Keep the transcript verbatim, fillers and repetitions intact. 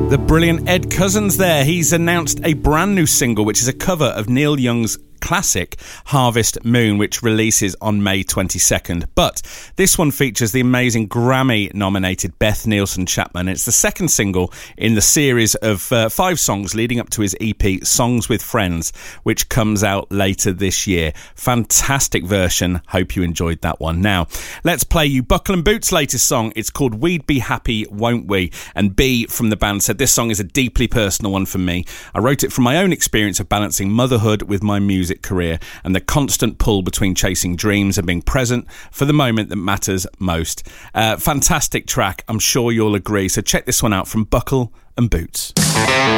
The brilliant Ed Cousins there. He's announced a brand new single, which is a cover of Neil Young's classic Harvest Moon, which releases on May twenty-second. But this one features the amazing Grammy-nominated Beth Nielsen Chapman. It's the second single in the series of uh, five songs leading up to his E P Songs with Friends, which comes out later this year. Fantastic version. Hope you enjoyed that one. Now, let's play you Buckle and Boots' latest song. It's called We'd Be Happy, Won't We? And B from the band said, this song is a deeply personal one for me. I wrote it from my own experience of balancing motherhood with my music career and the constant pull between chasing dreams and being present for the moment that matters most. Uh, fantastic track, I'm sure you'll agree. So check this one out from Buckle and Boots.